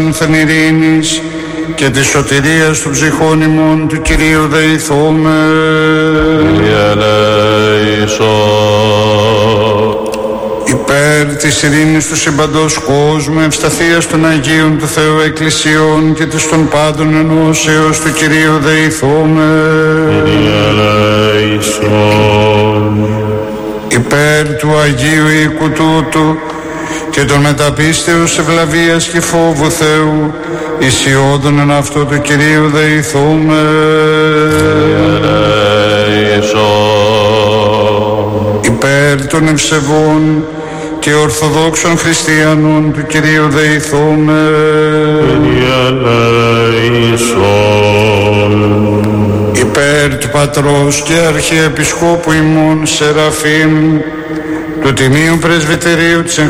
άνθεν ειρήνης και της σωτηρίας των ψυχών ημών του Κυρίου δεηθούμε. Κύριε ελέησον. Υπέρ της ειρήνης του συμπαντός κόσμου, ευσταθίας των Αγίων του Θεού Εκκλησιών και της των πάντων ενώσεως του Κυρίου δεηθούμε. Κύριε ελέησον. Υπέρ του Αγίου οίκου τούτου και των μεταπίστεως ευλαβίας και φόβου Θεού, ισιώδων εν αυτό του Κυρίου δεηθούμε. Υπέρ των ευσεβών και ορθοδόξων χριστιανών του Κυρίου δεηθούμε. Υπέρ του Πατρός και Αρχιεπισκόπου ημών Σεραφείμ, του Τιμίου Πρεσβυτερίου της εν